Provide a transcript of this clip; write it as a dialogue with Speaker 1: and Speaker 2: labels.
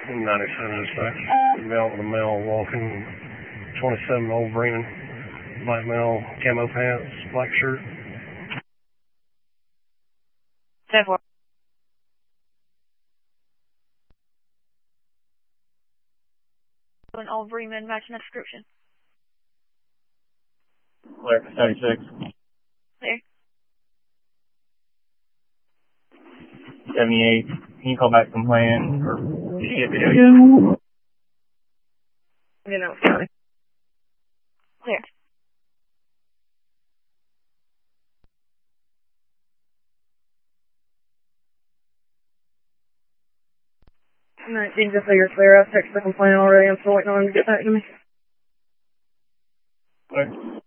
Speaker 1: 97 dispatch. Male with a male walking, 27 Old Bremen, black male, camo pants, black shirt.
Speaker 2: 10-4. An Old Bremen matching that description.
Speaker 3: Clear for 76.
Speaker 2: There.
Speaker 3: 78. Can you call back complaint or see a video?
Speaker 2: You know, sorry. Clear. Just so you're clear, I've texted the complaint already. I'm still waiting on him to get back to me.
Speaker 3: Clear.